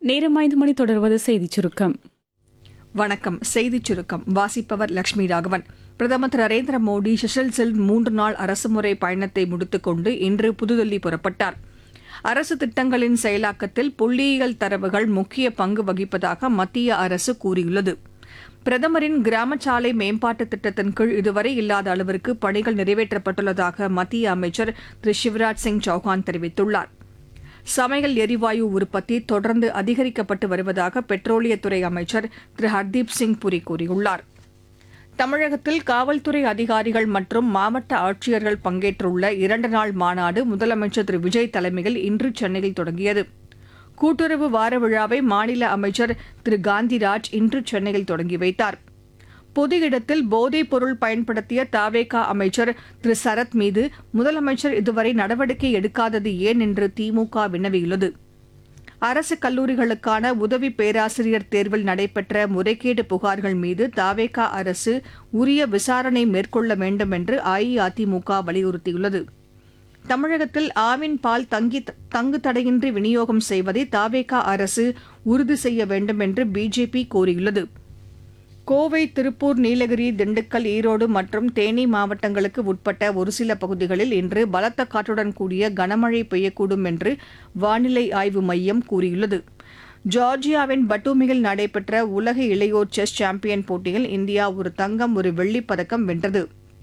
நேரம் 5 மணி தொடர்வது செய்திச் சுருக்கம். வணக்கம். செய்திச் சுருக்கம் வாசிப்பவர் லட்சுமி ராகவன். பிரதமர் திரு நரேந்திர மோடி செஷல்ஸில் 3 நாள் அரசுமுறை பயணத்தை முடித்துக் கொண்டு இன்று புதுதில்லி புறப்பட்டார். அரசு திட்டங்களின் செயலாக்கத்தில் புள்ளியியல் தரவுகள் முக்கிய பங்கு வகிப்பதாக மத்திய அரசு கூறியுள்ளது. பிரதமரின் கிராமச்சாலை மேம்பாட்டுத் திட்டத்தின் கீழ் இதுவரை இல்லாத அளவிற்கு பணிகள் நிறைவேற்றப்பட்டுள்ளதாக மத்திய அமைச்சர் திரு சிவராஜ் சிங் சௌஹான் தெரிவித்துள்ளார். சமையல் எரிவாயு உற்பத்தி தொடர்ந்து அதிகரிக்கப்பட்டு வருவதாக பெட்ரோலியத்துறை அமைச்சர் திரு ஹர்தீப் சிங் புரி கூறியுள்ளார். தமிழகத்தில் காவல்துறை அதிகாரிகள் மற்றும் மாவட்ட ஆட்சியர்கள் பங்கேற்றுள்ள 2 நாள் மாநாடு முதலமைச்சர் திரு விஜய் தலைமையில் இன்று சென்னையில் தொடங்கியது. கூட்டுறவு வார விழாவை மாநில அமைச்சர் திரு காந்திராஜ் இன்று சென்னையில் தொடங்கி வைத்தார். பொது இடத்தில் போதைப் பொருள் பயன்படுத்திய தவேகா அமைச்சர் திரு சரத் மீது முதலமைச்சர் இதுவரை நடவடிக்கை எடுக்காதது ஏன் என்று திமுக வினவியுள்ளது. அரசு கல்லூரிகளுக்கான உதவி பேராசிரியர் தேர்வில் நடைபெற்ற முறைகேடு புகார்கள் மீது தவேகா அரசு உரிய விசாரணை மேற்கொள்ள வேண்டும் என்று அஇஅதிமுக வலியுறுத்தியுள்ளது. தமிழகத்தில் ஆவின் பால் தங்கு தடையின்றி விநியோகம் செய்வதை தவேகா அரசு உறுதி செய்ய வேண்டும் என்று பிஜேபி கோரியுள்ளது. கோவை, திருப்பூர், நீலகிரி, திண்டுக்கல், ஈரோடு மற்றும் தேனி மாவட்டங்களுக்கு உட்பட்ட ஒரு சில பகுதிகளில் இன்று பலத்த காற்றுடன் கூடிய கனமழை பெய்யக்கூடும் என்று வானிலை ஆய்வு மையம் கூறியுள்ளது. ஜார்ஜியாவின் பட்டூமியில் நடைபெற்ற உலக இளையோர் செஸ் சாம்பியன் போட்டியில் இந்தியா ஒரு தங்கம், ஒரு வெள்ளிப் பதக்கம் வென்றது.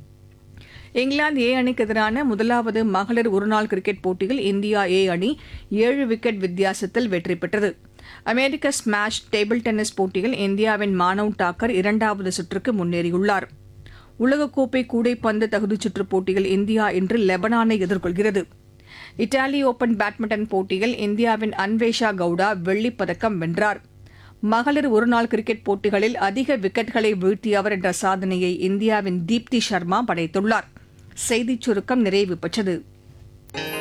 இங்கிலாந்து ஏ அணிக்கு எதிரான முதலாவது மகளிர் ஒருநாள் கிரிக்கெட் போட்டியில் இந்தியா ஏ அணி 7 விக்கெட் வித்தியாசத்தில் வெற்றி பெற்றது. அமெரிக்க ஸ்மாஷ் டேபிள் டென்னிஸ் போட்டியில் இந்தியாவின் மானவ் டாக்கர் 2வது சுற்றுக்கு முன்னேறியுள்ளார். உலகக்கோப்பை கூடைப்பந்து தகுதிச்சுற்றுப் போட்டியில் இந்தியா இன்று லெபனானை எதிர்கொள்கிறது. இத்தாலி ஓபன் பேட்மிண்டன் போட்டியில் இந்தியாவின் அன்வேஷா கவுடா வெள்ளிப் பதக்கம் வென்றார். மகளிர் ஒருநாள் கிரிக்கெட் போட்டிகளில் அதிக விக்கெட்களை வீழ்த்தியவர் என்ற சாதனையை இந்தியாவின் தீப்தி சர்மா படைத்துள்ளார். செய்திச் சுருக்கம் நிறைவு பெற்றது.